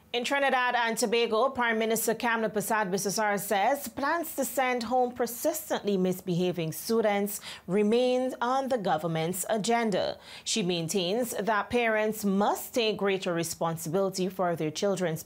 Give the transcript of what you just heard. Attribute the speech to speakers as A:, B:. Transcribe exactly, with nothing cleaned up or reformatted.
A: In Trinidad and Tobago, Prime Minister Kamla Persad-Bissessar says plans to send home persistently misbehaving students remain on the government's agenda. She maintains that parents must take greater responsibility for their children's